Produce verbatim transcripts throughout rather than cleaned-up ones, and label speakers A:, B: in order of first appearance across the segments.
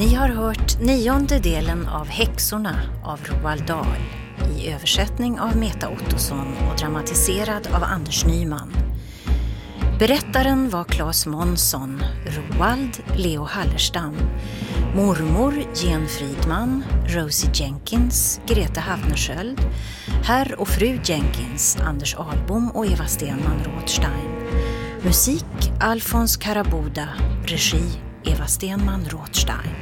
A: Ni har hört nionde delen av Häxorna av Roald Dahl i översättning av Meta Ottosson och dramatiserad av Anders Nyman. Berättaren var Claes Månsson, Roald Leo Hallerstam, mormor Jen Fridman, Rosie Jenkins, Greta Havnersköld, herr och fru Jenkins, Anders Ahlbom och Eva Stenman Rothstein. Musik Alfons Karaboda, regi Eva Stenman Rothstein.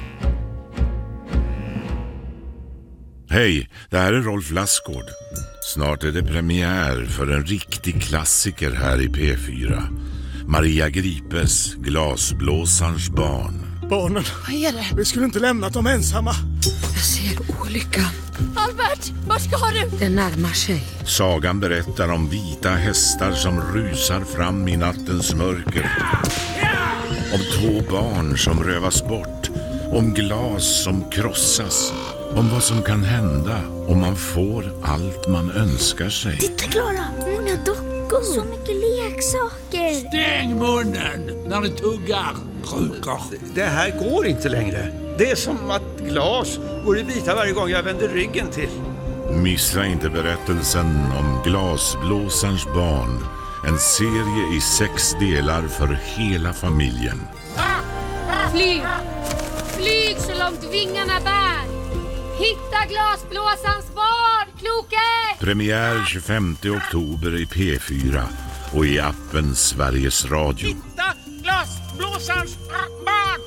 B: Hej, det här är Rolf Lassgård. Snart är det premiär för en riktig klassiker här i P fyra. Maria Gripes, Glasblåsarens barn.
C: Barnen,
D: vad är det?
C: Vi skulle inte lämnat dem ensamma.
D: Jag ser olyckan.
E: Albert, var ska du?
D: Den närmar sig.
B: Sagan berättar om vita hästar som rusar fram i nattens mörker. Om två barn som rövas bort. Om glas som krossas. Om vad som kan hända om man får allt man önskar sig.
E: Titta Klara, många dockor. Så mycket leksaker.
F: Stäng munnen när du tuggar, krukar.
G: Det här går inte längre. Det är som att glas går i bitar varje gång jag vänder ryggen till.
B: Missa inte berättelsen om Glasblåsarens barn. En serie i sex delar för hela familjen.
E: Flyg! Flyg så långt vingarna bär! Hitta Glasblåsarens barn, Kloke!
B: Premiär tjugofemte oktober i P fyra och i appen Sveriges Radio.
F: Hitta Glasblåsarens barn!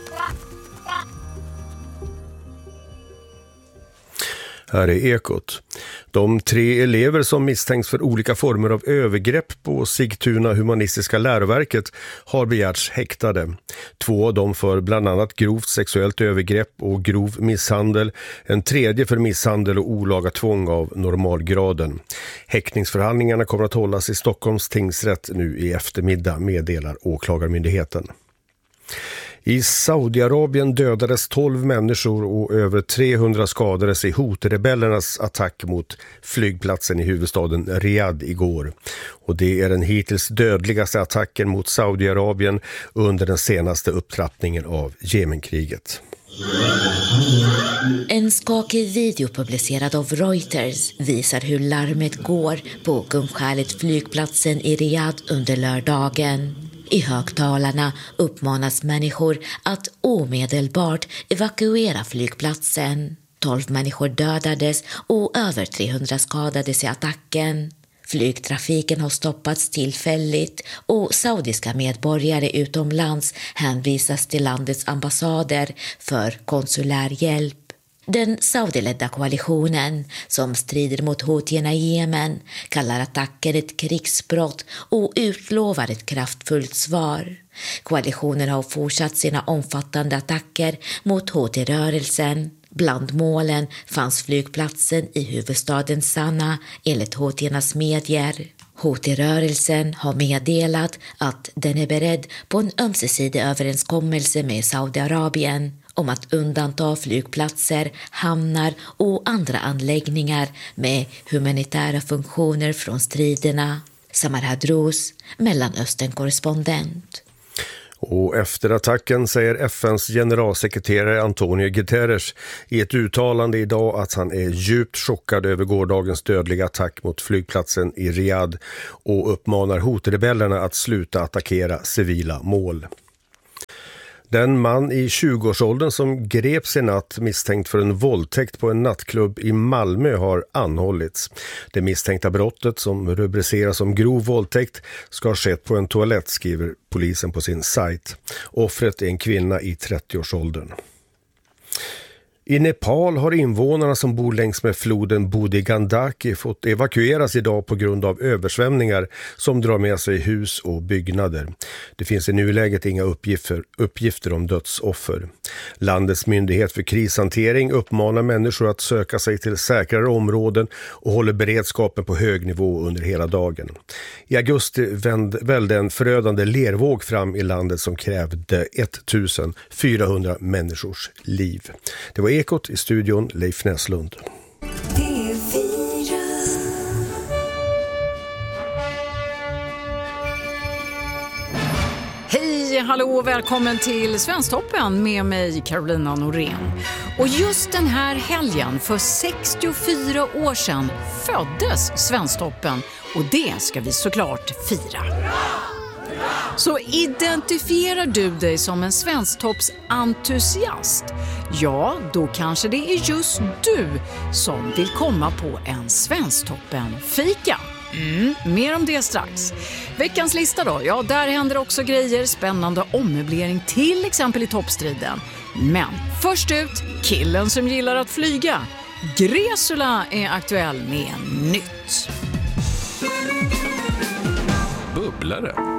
H: Här är Ekot. De tre elever som misstänks för olika former av övergrepp på Sigtuna humanistiska läroverket har begärts häktade. Två av dem för bland annat grovt sexuellt övergrepp och grov misshandel. En tredje för misshandel och olaga tvång av normalgraden. Häktningsförhandlingarna kommer att hållas i Stockholms tingsrätt nu i eftermiddag, meddelar åklagarmyndigheten. I Saudiarabien dödades tolv människor och över trehundra skadades i Houthi-rebellernas attack mot flygplatsen i huvudstaden Riyadh igår. Och det är den hittills dödligaste attacken mot Saudiarabien under den senaste upptrappningen av Jemenkriget.
I: En skakig video publicerad av Reuters visar hur larmet går på Gumskälet flygplatsen i Riyadh under lördagen. I högtalarna uppmanas människor att omedelbart evakuera flygplatsen. tolv människor dödades och över trehundra skadades i attacken. Flygtrafiken har stoppats tillfälligt och saudiska medborgare utomlands hänvisas till landets ambassader för konsulär hjälp. Den saudiledda koalitionen som strider mot houthierna i Jemen kallar attacken ett krigsbrott och utlovar ett kraftfullt svar. Koalitionen har fortsatt sina omfattande attacker mot Houthi-rörelsen. Bland målen fanns flygplatsen i huvudstaden Sanaa enligt houthiernas medier. Houthi-rörelsen har meddelat att den är beredd på en ömsesidig överenskommelse med Saudiarabien om att undanta flygplatser, hamnar och andra anläggningar med humanitära funktioner från striderna. Samar Hadrous, Mellanöstern-korrespondent.
H: Och efter attacken säger F N:s generalsekreterare Antonio Guterres i ett uttalande idag att han är djupt chockad över gårdagens dödliga attack mot flygplatsen i Riyadh och uppmanar Houthi-rebellerna att sluta attackera civila mål. Den man i tjugoårsåldern som greps i natt misstänkt för en våldtäkt på en nattklubb i Malmö har anhållits. Det misstänkta brottet, som rubriceras som grov våldtäkt, ska ha skett på en toalett, skriver polisen på sin sajt. Offret är en kvinna i trettioårsåldern. I Nepal har invånarna som bor längs med floden Bodhi-Gandaki fått evakueras idag på grund av översvämningar som drar med sig hus och byggnader. Det finns i nuläget inga uppgifter, uppgifter om dödsoffer. Landets myndighet för krishantering uppmanar människor att söka sig till säkrare områden och håller beredskapen på hög nivå under hela dagen. I augusti välde en förödande lervåg fram i landet som krävde ettusen fyrahundra människors liv. Det var Ekot, i studion Leif Näslund.
A: Hej
C: hallå och välkommen till Svensktoppen med mig Carolina Norén. Och just den här helgen för sextiofyra år sedan föddes Svensktoppen och det ska vi såklart fira. Så identifierar du dig som en Svensktoppsentusiast? Ja, då kanske det är just du som vill komma på en Svensktoppen-fika. Mm, mer om det strax. Veckans lista då, ja där händer också grejer, spännande ommöblering till exempel i toppstriden. Men först ut, killen som gillar att flyga. Gresula är aktuell med nytt.
J: Bubblare.